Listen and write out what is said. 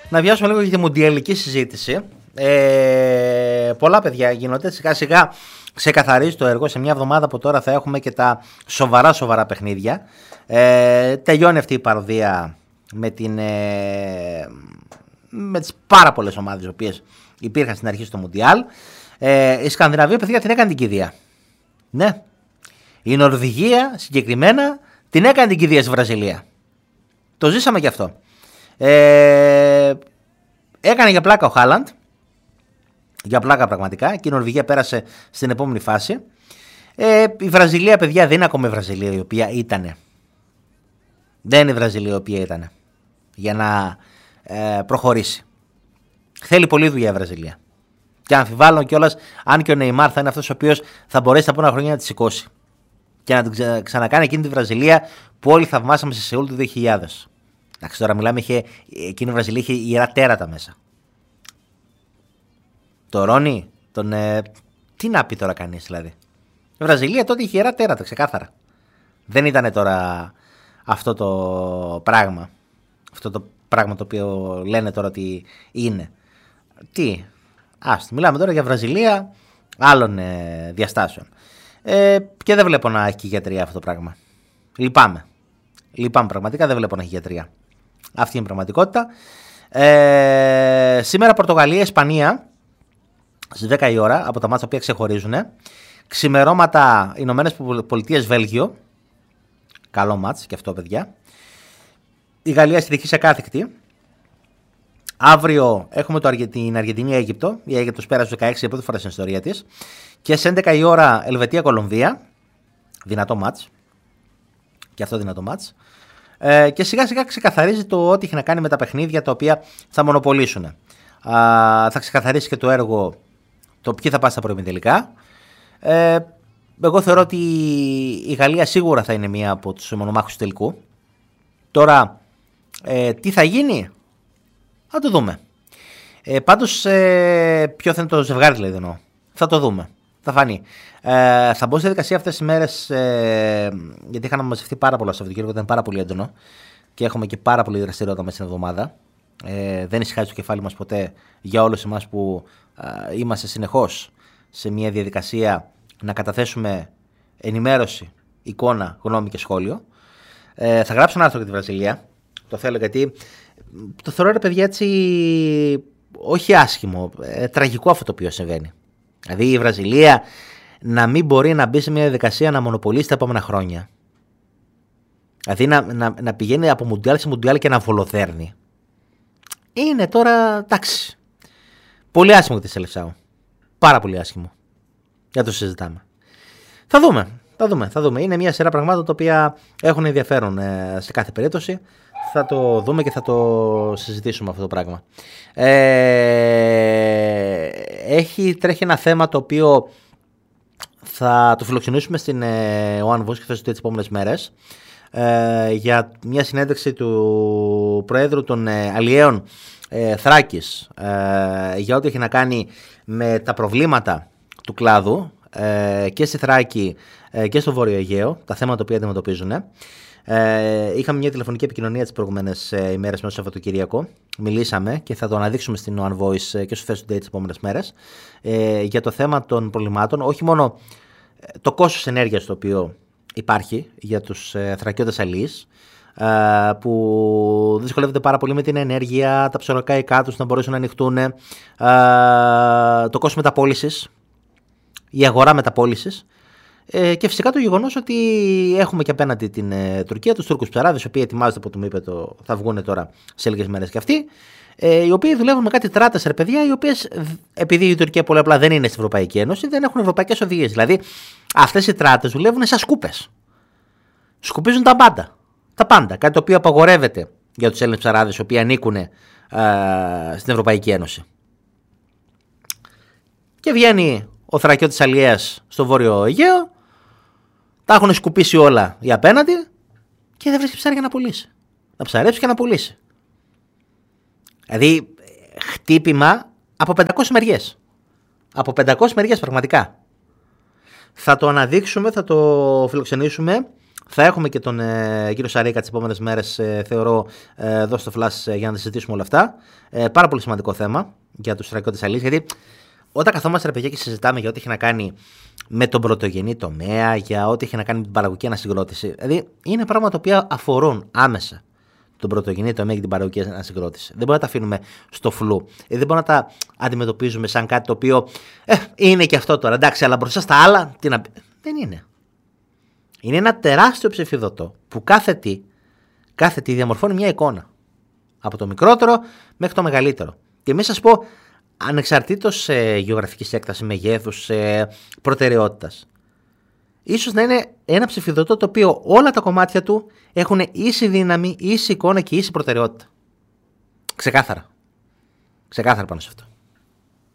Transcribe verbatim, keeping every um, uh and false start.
να βιάσουμε λίγο για τη μουντιαλική συζήτηση. Ε, πολλά παιδιά γίνονται. Σιγά σιγά ξεκαθαρίζει το έργο. Σε μια εβδομάδα από τώρα θα έχουμε και τα σοβαρά σοβαρά παιχνίδια. Ε, τελειώνει αυτή η παροδία με, την, ε, με τις πάρα πολλές ομάδες οι οποίες υπήρχαν στην αρχή στο Μουντιάλ. Ε, η Σκανδιναβία, παιδιά, την έκανε την κηδεία. Ναι. Η Νορβηγία συγκεκριμένα την έκανε την κηδεία στη Βραζιλία. Το ζήσαμε κι αυτό. Ε, έκανε για πλάκα ο Χάλαντ. Για πλάκα πραγματικά. Και η Νορβηγία πέρασε στην επόμενη φάση. Ε, η Βραζιλία, παιδιά, δεν είναι ακόμα η Βραζιλία η οποία ήτανε. Δεν είναι η Βραζιλία η οποία ήτανε. Για να ε, προχωρήσει. Θέλει πολλή δουλειά η Βραζιλία. Και αμφιβάλλω κιόλας αν και ο Νεϊμάρ θα είναι αυτός ο οποίος θα μπορέσει τα επόμενα χρόνια να τη σηκώσει. Και να την ξα... ξανακάνει εκείνη τη Βραζιλία που όλοι θαυμάσαμε σε Σεούλ του δύο χιλιάδες. Εντάξει, τώρα μιλάμε, είχε... εκείνη η Βραζιλία είχε ιερά τέρατα μέσα. Το Ρόνι, τον. Ε... Τι να πει τώρα κανείς δηλαδή. Η Βραζιλία τότε είχε ιερά τέρατα, ξεκάθαρα. Δεν ήταν τώρα αυτό το πράγμα. Αυτό το πράγμα το οποίο λένε τώρα ότι είναι. Τι. Άστο, μιλάμε τώρα για Βραζιλία άλλων ε, διαστάσεων. Ε, και δεν βλέπω να έχει γιατρία αυτό το πράγμα. Λυπάμαι. Λυπάμαι πραγματικά, δεν βλέπω να έχει γιατρία. Αυτή είναι η πραγματικότητα. Ε, σήμερα Πορτογαλία-Ισπανία στις δέκα η ώρα από τα μάτια που ξεχωρίζουν. Ξημερώματα Ηνωμένες Πολιτείες-Βέλγιο. Καλό μάτς και αυτό, παιδιά. Η Γαλλία συνεχίζει ακάθεκτη. Αύριο έχουμε το Αργε... την Αργεντινή-Αίγυπτο. Η Αίγυπτος πέρασε το δεκαέξι για πρώτη φορά στην ιστορία της. Και σε έντεκα η ώρα Ελβετία-Κολομβία. Δυνατό μάτς. Και αυτό δυνατό μάτς. Ε, και σιγά σιγά ξεκαθαρίζει το ό,τι έχει να κάνει με τα παιχνίδια τα οποία θα μονοπολίσουν. Α, θα ξεκαθαρίσει και το έργο το ποιοι θα πάει στα προημιτελικά. Ε, εγώ θεωρώ ότι η Γαλλία σίγουρα θα είναι μία από τους μονομάχους του τελικού. Τώρα, ε, τι θα γίνει, θα το δούμε. Ε, πάντως, ε, ποιο θα είναι το ζευγάρι, δηλαδή, εννοώ. Θα το δούμε. Θα φανεί. Ε, θα μπω στη διαδικασία αυτές τις μέρες, ε, γιατί είχαν μαζευτεί πάρα πολλά στο Σαββατοκύριακο, ήταν πάρα πολύ έντονο και έχουμε και πάρα πολύ δραστηριότητα μέσα στην εβδομάδα. Ε, δεν ησυχάζει το κεφάλι μας ποτέ για όλους εμάς που ε, είμαστε συνεχώς σε μια διαδικασία να καταθέσουμε ενημέρωση, εικόνα, γνώμη και σχόλιο. Ε, θα γράψω ένα άρθρο για τη Βραζιλία. Το θέλω γιατί το θεωρώ, ρε παιδιά, έτσι όχι άσχημο, ε, τραγικό αυτό το οποίο συμβαίνει. Δηλαδή η Βραζιλία να μην μπορεί να μπει σε μια διαδικασία να μονοπολίσει τα επόμενα χρόνια. Δηλαδή να, να, να πηγαίνει από μουντιάλ σε μουντιάλ και να βολοδέρνει. Είναι τώρα, εντάξει, πολύ άσχημο τη Σελεσάου. Πάρα πολύ άσχημο. Για το συζητάμε. Θα δούμε, θα δούμε, θα δούμε. Είναι μια σειρά πραγμάτων τα οποία έχουν ενδιαφέρον ε, σε κάθε περίπτωση. Θα το δούμε και θα το συζητήσουμε αυτό το πράγμα. Ε, έχει τρέχει ένα θέμα το οποίο θα το φιλοξενήσουμε στην ε, One Voice και θα τις επόμενες μέρες ε, για μια συνέντευξη του Προέδρου των ε, Αλλιέων ε, Θράκης ε, για ό,τι έχει να κάνει με τα προβλήματα του κλάδου ε, και στη Θράκη ε, και στο Βόρειο Αιγαίο, τα θέματα που αντιμετωπίζουν. Ε, είχαμε μια τηλεφωνική επικοινωνία τις προηγούμενες ε, ημέρες μέσα στο Σαββατοκύριακο. Μιλήσαμε και θα το αναδείξουμε στην One Voice ε, και στο Face Today τις επόμενες μέρες ε, για το θέμα των προβλημάτων. Όχι μόνο ε, το κόστος ενέργειας το οποίο υπάρχει για τους ε, θρακιώτες αλιείς ε, που δυσκολεύονται πάρα πολύ με την ενέργεια, τα ψωροκαϊκά τους να μπορέσουν να ανοιχτούν, ε, το κόστος μεταπώλησης, η αγορά μεταπώλησης. Ε, και φυσικά το γεγονός ότι έχουμε και απέναντι την ε, Τουρκία, τους Τούρκους ψαράδες, οι οποίοι ετοιμάζονται από το μου είπε το, θα βγουν τώρα σε λίγες μέρες και αυτοί, ε, οι οποίοι δουλεύουν με κάτι τράτες, ρε παιδιά, οι οποίες επειδή η Τουρκία πολύ απλά δεν είναι στην Ευρωπαϊκή Ένωση, δεν έχουν ευρωπαϊκές οδηγίες. Δηλαδή αυτές οι τράτες δουλεύουν σαν σκούπες. Σκουπίζουν τα πάντα. Τα πάντα. Κάτι το οποίο απαγορεύεται για τους Έλληνες ψαράδες, οι οποίοι ανήκουν ε, στην Ευρωπαϊκή Ένωση. Και βγαίνει ο θρακιώτης αλιέας στο Βόρειο Αιγαίο. Τα έχουν σκουπίσει όλα οι απέναντι και δεν βρίσκει ψάρια να πουλήσει. Να ψαρέψει και να πουλήσει. Δηλαδή χτύπημα από πεντακόσιες μεριές. Από πεντακόσιες μεριές πραγματικά. Θα το αναδείξουμε, θα το φιλοξενήσουμε Θα έχουμε και τον ε, κύριο Σαρίκα τις επόμενες μέρες, ε, θεωρώ, ε, εδώ στο Flash ε, για να τα συζητήσουμε όλα αυτά. Ε, πάρα πολύ σημαντικό θέμα για τους στρατιώτες αλής, γιατί όταν καθόμαστε, ρε παιδιά, και συζητάμε για ό,τι έχει να κάνει με τον πρωτογενή τομέα, για ό,τι έχει να κάνει με την παραγωγική ανασυγκρότηση, δηλαδή είναι πράγματα τα οποία αφορούν άμεσα τον πρωτογενή τομέα και την παραγωγική ανασυγκρότηση. Δεν μπορούμε να τα αφήνουμε στο φλου. Ε, δεν μπορούμε να τα αντιμετωπίζουμε σαν κάτι το οποίο ε, είναι και αυτό τώρα. Εντάξει, αλλά μπροστά στα άλλα, τι να... δεν είναι. Είναι ένα τεράστιο ψηφιδωτό που κάθε τι, κάθε τι διαμορφώνει μια εικόνα. Από το μικρότερο μέχρι το μεγαλύτερο. Και μην σας πω, ανεξαρτήτως ε, γεωγραφικής έκτασης, μεγέθους, ε, προτεραιότητας. Ίσως να είναι ένα ψηφιδωτό το οποίο όλα τα κομμάτια του έχουν ίση δύναμη, ίση εικόνα και ίση προτεραιότητα. Ξεκάθαρα. Ξεκάθαρα πάνω σε αυτό.